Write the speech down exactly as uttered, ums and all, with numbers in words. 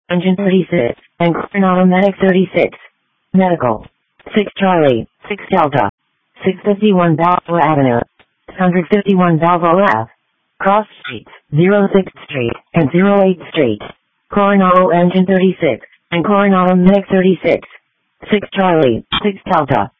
Engine thirty-six, and Coronado Medic thirty-six. Medical. six Charlie, six Delta. six fifty-one Balboa Avenue. six fifty-one Balboa Ave. Cross Streets, zero sixth Street, and zero eighth Street. Coronado Engine thirty-six, and Coronado Medic thirty-six. six Charlie, six Delta.